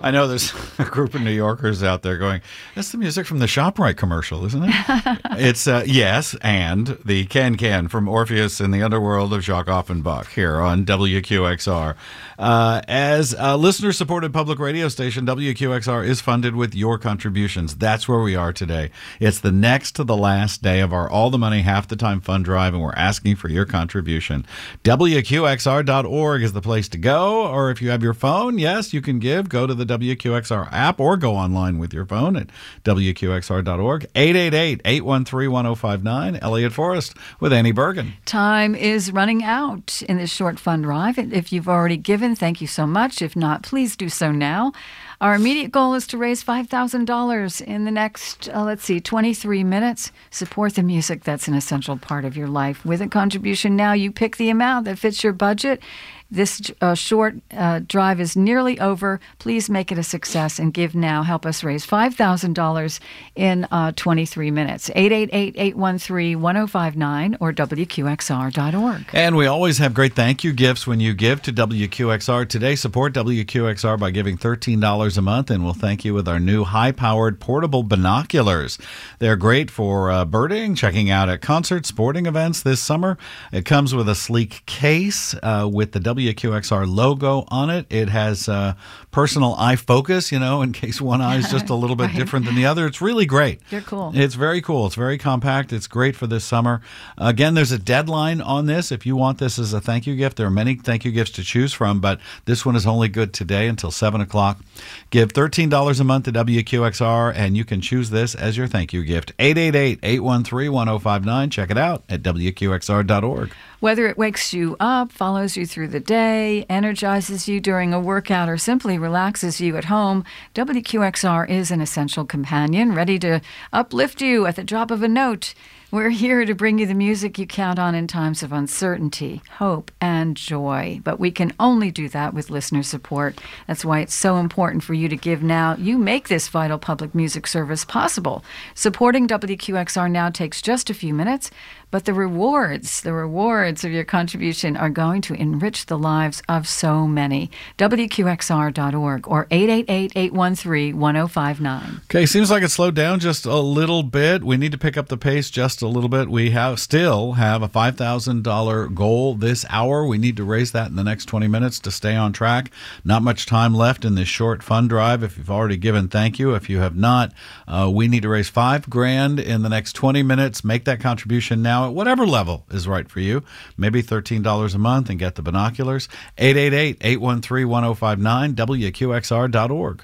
I know there's a group of New Yorkers out there going, that's the music from the ShopRite commercial, isn't it? It's, yes, and the Can from Orpheus in the Underworld of Jacques Offenbach here on WQXR. As a listener-supported public radio station, WQXR is funded with your contributions. That's where we are today. It's the next to the last day of our All the Money, Half the Time fund drive, and we're asking for your contribution. WQXR.org is the place to go, or if you have your phone, yes, you can give. Go to the WQXR app or go online with your phone at WQXR.org. 888-813-1059. Elliot Forrest with Annie Bergen. Time is running out in this short fund drive. If you've already given, thank you so much. If not, please do so now. Our immediate goal is to raise $5,000 in the next, 23 minutes. Support the music that's an essential part of your life. With a contribution now, you pick the amount that fits your budget. This short drive is nearly over. Please make it a success and give now. Help us raise $5,000 in 23 minutes. 888-813-1059 or WQXR.org. And we always have great thank you gifts when you give to WQXR. Today, support WQXR by giving $13 a month, and we'll thank you with our new high-powered portable binoculars. They're great for birding, checking out at concerts, sporting events this summer. It comes with a sleek case with the WQXR logo on it. It has personal eye focus, in case one eye is just a little bit different than the other. It's really great. They're cool. It's very cool. It's very compact. It's great for this summer. Again, there's a deadline on this. If you want this as a thank you gift, there are many thank you gifts to choose from, but this one is only good today until 7 o'clock. Give $13 a month to WQXR, and you can choose this as your thank you gift. 888-813-1059. Check it out at WQXR.org. Whether it wakes you up, follows you through the day, energizes you during a workout, or simply relaxes you at home, WQXR is an essential companion, ready to uplift you at the drop of a note. We're here to bring you the music you count on in times of uncertainty, hope, and joy. But we can only do that with listener support. That's why it's so important for you to give now. You make this vital public music service possible. Supporting WQXR now takes just a few minutes, but the rewards of your contribution are going to enrich the lives of so many. WQXR.org or 888-813-1059. Okay, seems like it slowed down just a little bit. We need to pick up the pace just a little bit. We still have a $5,000 goal this hour. We need to raise that in the next 20 minutes to stay on track. Not much time left in this short fund drive. If you've already given, thank you. If you have not, we need to raise $5,000 in the next 20 minutes. Make that contribution now at whatever level is right for you. Maybe $13 a month and get the binoculars. 888-813-1059, WQXR.org.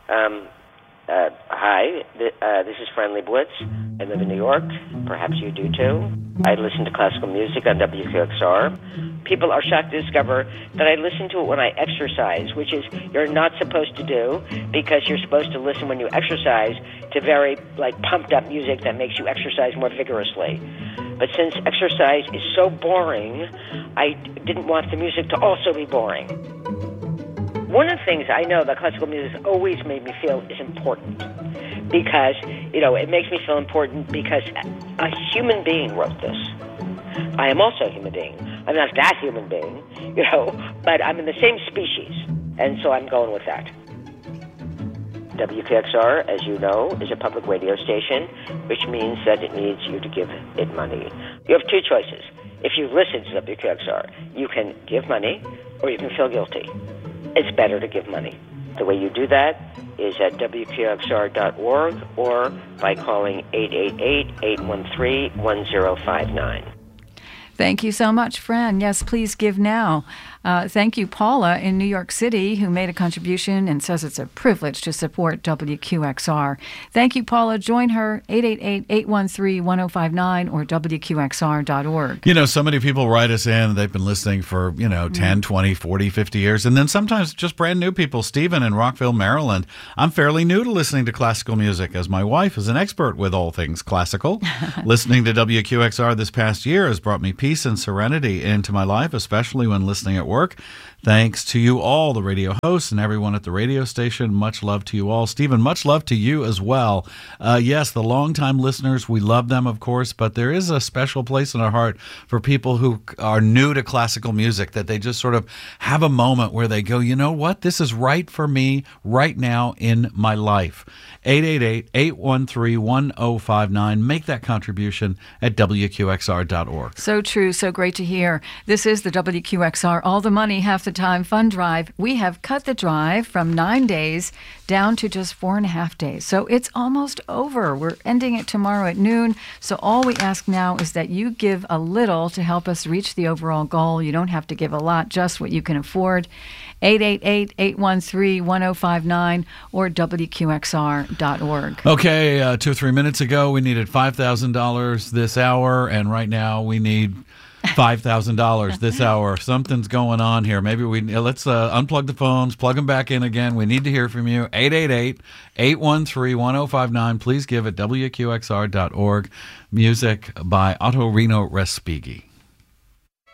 Hi, this is Friendly Blitz. I live in New York. Perhaps you do too. I listen to classical music on WQXR. People are shocked to discover that I listen to it when I exercise, which is you're not supposed to do because you're supposed to listen when you exercise to very pumped up music that makes you exercise more vigorously. But since exercise is so boring, I didn't want the music to also be boring. One of the things I know that classical music has always made me feel is important because, it makes me feel important because a human being wrote this. I am also a human being. I'm not that human being, but I'm in the same species, and so I'm going with that. WQXR, as you know, is a public radio station, which means that it needs you to give it money. You have two choices. If you listen to WQXR, you can give money or you can feel guilty. It's better to give money. The way you do that is at WQXR.org or by calling 888-813-1059. Thank you so much, Fran. Yes, please give now. Thank you, Paula in New York City, who made a contribution and says it's a privilege to support WQXR. Thank you, Paula. Join her, 888-813-1059 or WQXR.org. So many people write us in. They've been listening for, 10, 20, 40, 50 years. And then sometimes just brand new people. Stephen in Rockville, Maryland. I'm fairly new to listening to classical music, as my wife is an expert with all things classical. Listening to WQXR this past year has brought me peace and serenity into my life, especially when listening at work. Thanks to you all, the radio hosts and everyone at the radio station. Much love to you all. Stephen, much love to you as well. Yes, the longtime listeners, we love them, of course, but there is a special place in our heart for people who are new to classical music, that they just sort of have a moment where they go, you know what, this is right for me right now in my life. 888-813-1059. Make that contribution at WQXR.org. So true, so great to hear. This is the WQXR All the Money, Half the Time Fund Drive. We have cut the drive from 9 days down to just 4.5 days. So it's almost over. We're ending it tomorrow at noon. So all we ask now is that you give a little to help us reach the overall goal. You don't have to give a lot, just what you can afford. 888-813-1059 or WQXR.org. Okay, 2 or 3 minutes ago, we needed $5,000 this hour, and right now we need $5,000 this hour. Something's going on here. Maybe let's unplug the phones, plug them back in again. We need to hear from you. 888-813-1059. Please give at WQXR.org. Music by Ottorino Respighi.